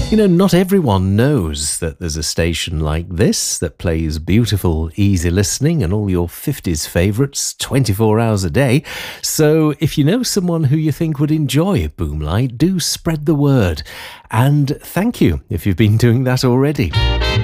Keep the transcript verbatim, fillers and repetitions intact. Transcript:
You know, not everyone knows that there's a station like this that plays beautiful, easy listening and all your fifties favourites twenty-four hours a day. So if you know someone who you think would enjoy Boomlight, do spread the word. And thank you if you've been doing that already.